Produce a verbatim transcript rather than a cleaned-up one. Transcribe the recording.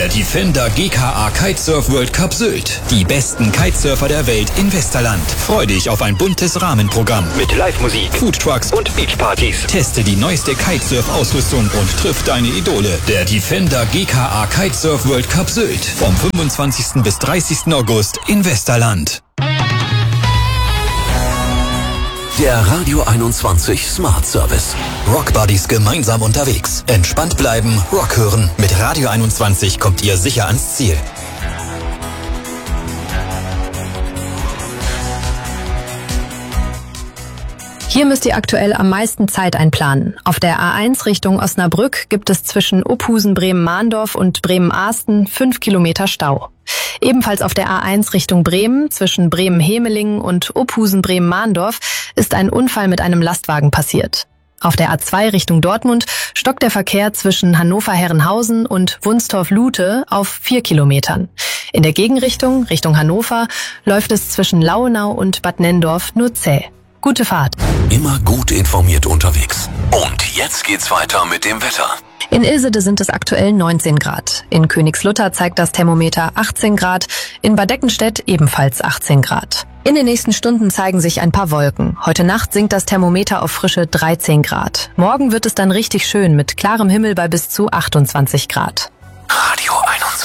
Der Defender G K A Kitesurf World Cup Sylt. Die besten Kitesurfer der Welt in Westerland. Freu dich auf ein buntes Rahmenprogramm mit Live-Musik, Foodtrucks und Beachpartys. Teste die neueste Kitesurf-Ausrüstung und triff deine Idole. Der Defender G K A Kitesurf World Cup Sylt. Vom fünfundzwanzigsten bis dreißigsten August in Westerland. Der Radio einundzwanzig Smart Service. Rock Buddies gemeinsam unterwegs. Entspannt bleiben, Rock hören. Mit Radio einundzwanzig kommt ihr sicher ans Ziel. Hier müsst ihr aktuell am meisten Zeit einplanen. Auf der A eins Richtung Osnabrück gibt es zwischen Ophusen-Bremen-Mahndorf und Bremen-Ahsten fünf Kilometer Stau. Ebenfalls auf der A eins Richtung Bremen zwischen Bremen-Hemelingen und Ophusen-Bremen-Mahndorf ist ein Unfall mit einem Lastwagen passiert. Auf der A zwei Richtung Dortmund stockt der Verkehr zwischen Hannover-Herrenhausen und Wunstorf-Lute auf vier Kilometern. In der Gegenrichtung, Richtung Hannover, läuft es zwischen Lauenau und Bad Nenndorf nur zäh. Gute Fahrt. Immer gut informiert unterwegs. Und jetzt geht's weiter mit dem Wetter. In Ilsede sind es aktuell neunzehn Grad. In Königslutter zeigt das Thermometer achtzehn Grad. In Bad Deckenstedt ebenfalls achtzehn Grad. In den nächsten Stunden zeigen sich ein paar Wolken. Heute Nacht sinkt das Thermometer auf frische dreizehn Grad. Morgen wird es dann richtig schön mit klarem Himmel bei bis zu achtundzwanzig Grad. Radio